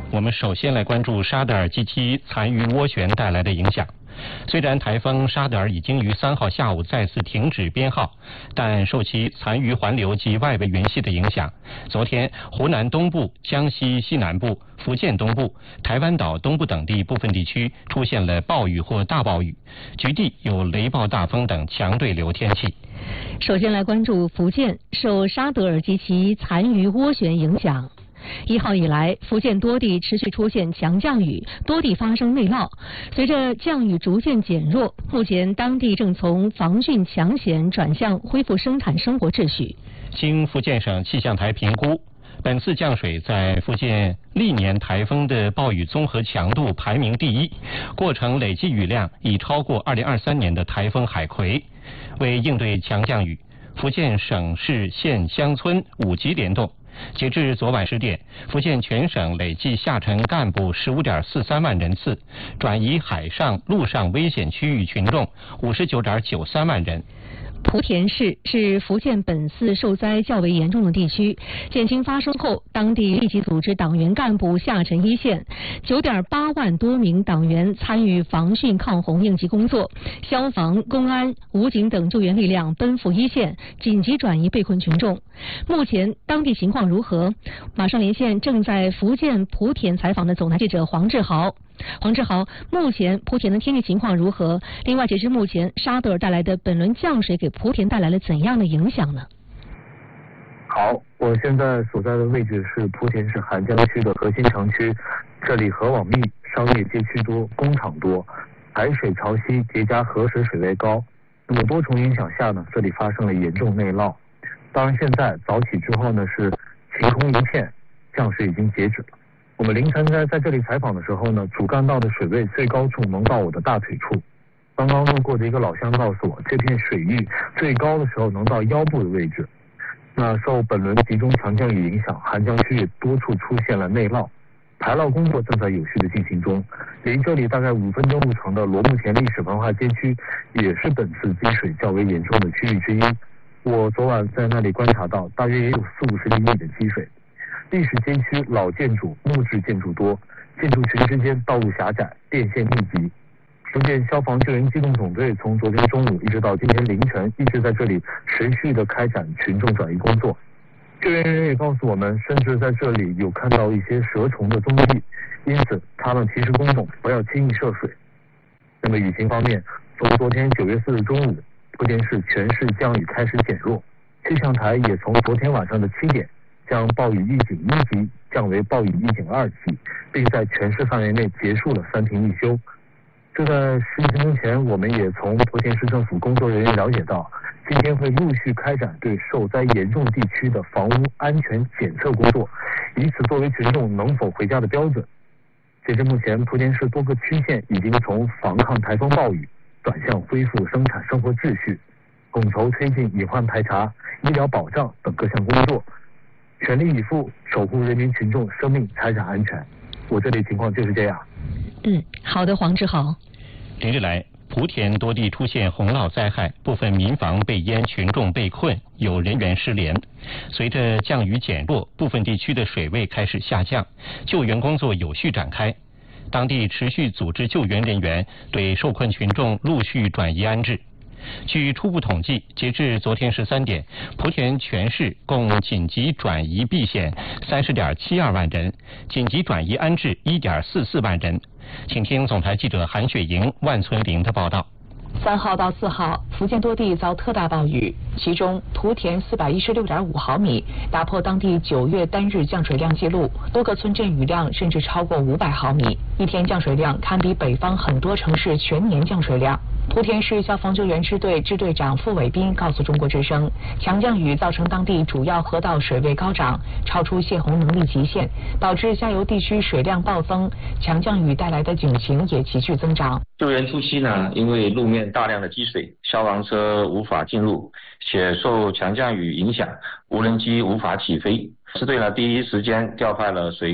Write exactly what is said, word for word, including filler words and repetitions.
我们首先来关注沙德尔及其残余涡旋带来的影响。虽然台风沙德尔已经于三号下午再次停止编号，但受其残余环流及外围云系的影响，昨天湖南东部、江西西南部、福建东部、台湾岛东部等地部分地区出现了暴雨或大暴雨，局地有雷暴大风等强对流天气。 首先来关注福建，受沙德尔及其残余涡旋影响，一号以来，福建多地持续出现强降雨，多地发生内涝。随着降雨逐渐减弱，目前当地正从防汛抢险转向恢复生产生活秩序。 经福建省气象台评估，本次降水在福建历年台风的暴雨综合强度排名第一，过程累计雨量已超过二零二三年的台风海葵。为应对强降雨，福建省市县乡村五级联动。截至昨晚十点，福建全省累计下沉干部十五点四三万人次，转移海上、陆上危险区域群众五十九点九三万人。 莆田市是福建本次受灾较为严重的地区。建青发生后，当地立即组织党员干部下沉一线，九点八万多名党员参与防汛抗洪应急工作，消防、公安、武警等救援力量奔赴一线，紧急转移被困群众。目前当地情况如何？马上连线正在福建莆田采访的总台记者黄志豪。黄志豪，目前莆田的天气情况如何？另外，截至目前，沙德尔带来的本轮降水给莆田带来了怎样的影响呢？ 好，我现在所在的位置是莆田市邗江区的核心城区，这里河网密，商业街区多，工厂多，海水潮汐叠加河水水位高，那么多重影响下呢，这里发生了严重内涝。当然，现在早起之后呢，是晴空一片，降水已经截止了。我们凌晨在在这里采访的时候呢，主干道的水位最高处能到我的大腿处。刚刚路过的一个老乡告诉我，这片水域最高的时候能到腰部的位置。那受本轮集中强降雨影响，邗江区域多处出现了内涝，排涝工作正在有序的进行中。离这里大概五分钟路程的罗木田历史文化街区，也是本次积水较为严重的区域之一。我昨晚在那里观察到，大约也有四五十厘米的积水。历史街区老建筑、木质建筑多，建筑群之间道路狭窄，电线密集。福建消防救援机动总队从昨天中午一直到今天凌晨，一直在这里持续的开展群众转移工作。救援人员也告诉我们，甚至在这里有看到一些蛇虫的踪迹，因此他们提示公众不要轻易涉水。那么雨情方面，从昨天九月四日中午，莆田市全市降雨开始减弱，气象台也从昨天晚上的七点将暴雨预警一级降为暴雨预警二级，并在全市范围内结束了三停一休。就在十几分钟前，我们也从莆田市政府工作人员了解到，今天会陆续开展对受灾严重地区的房屋安全检测工作，以此作为群众能否回家的标准。截至目前，莆田市多个区县已经从防抗台风暴雨转向恢复生产生活秩序，统筹推进隐患排查、医疗保障等各项工作，全力以赴守护人民群众生命财产安全。我这里情况就是这样。 嗯，好的，黄志豪。 连日来，莆田多地出现洪涝灾害，部分民房被淹，群众被困，有人员失联。随着降雨减弱，部分地区的水位开始下降，救援工作有序展开。当地持续组织救援人员对受困群众陆续转移安置。据初步统计，截至昨天十三点，莆田全市共紧急转移避险三十点七二万人，紧急转移安置一点四四万人。请听总台记者韩雪莹、万村林的报道。 三号到四号，福建多地遭特大暴雨，其中莆田四百一十六点五毫米，打破当地九月单日降水量纪录，多个村镇雨量甚至超过五百毫米，一天降水量堪比北方很多城市全年降水量。莆田市消防救援支队支队长傅伟斌告诉中国之声，强降雨造成当地主要河道水位高涨，超出泄洪能力极限，导致下游地区水量暴增，强降雨带来的警情也急剧增长。 救援初期呢，因为路面大量的积水，消防车无法进入，且受强降雨影响，无人机无法起飞。支队呢第一时间调派了水